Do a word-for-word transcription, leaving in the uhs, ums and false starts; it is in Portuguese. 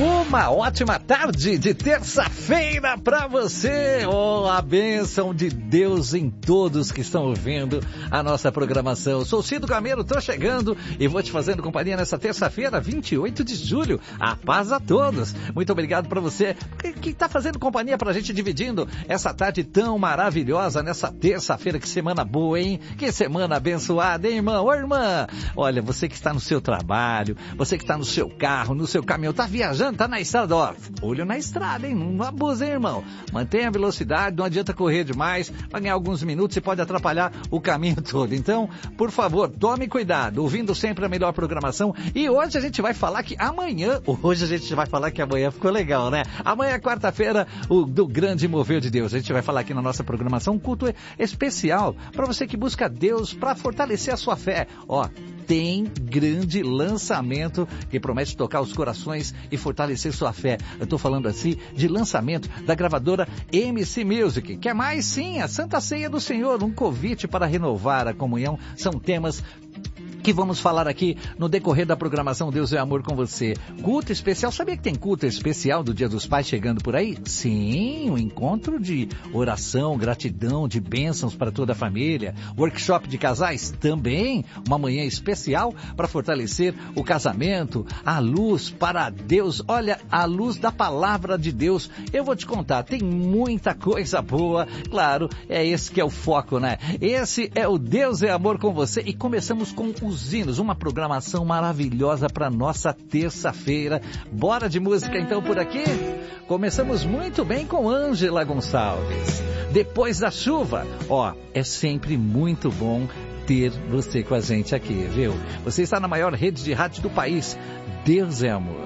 Uma ótima tarde de terça-feira para você. Oh, a bênção de Deus em todos que estão ouvindo a nossa programação. Sou Cido Gameiro, tô chegando e vou te fazendo companhia nessa terça-feira, vinte e oito de julho. A paz a todos. Muito obrigado para você que está fazendo companhia pra gente, dividindo essa tarde tão maravilhosa nessa terça-feira. Que semana boa, hein? Que semana abençoada, hein, irmão? Ô, irmã, olha, você que está no seu trabalho, você que está no seu carro, no seu caminhão, tá viajando, tá na estrada, ó, olho na estrada, hein? Não abusa, hein, irmão? Mantenha a velocidade, não adianta correr demais, vai ganhar alguns minutos e pode atrapalhar o caminho todo. Então, por favor, tome cuidado, ouvindo sempre a melhor programação. E hoje a gente vai falar que amanhã, hoje a gente vai falar que amanhã ficou legal, né? Amanhã é quarta-feira, o do grande mover de Deus. A gente vai falar aqui na nossa programação um culto especial para você que busca Deus para fortalecer a sua fé. Ó, tem grande lançamento que promete tocar os corações e fortalecer sua fé. Eu tô falando assim de lançamento da gravadora M C Music. Quer mais? Sim, a Santa Ceia do Senhor, um convite para renovar a comunhão. São temas que vamos falar aqui no decorrer da programação Deus é Amor com você. Culto especial, sabia que tem culto especial do Dia dos Pais chegando por aí? Sim, um encontro de oração, gratidão, de bênçãos para toda a família. Workshop de casais também, uma manhã especial para fortalecer o casamento, a luz para Deus, olha, a luz da palavra de Deus. Eu vou te contar, tem muita coisa boa, claro, é esse que é o foco, né? Esse é o Deus é Amor com você e começamos com o Os hinos, uma programação maravilhosa para nossa terça-feira. Bora de música então por aqui? Começamos muito bem com Ângela Gonçalves. Depois da chuva, ó, é sempre muito bom ter você com a gente aqui, viu? Você está na maior rede de rádio do país. Deus é Amor.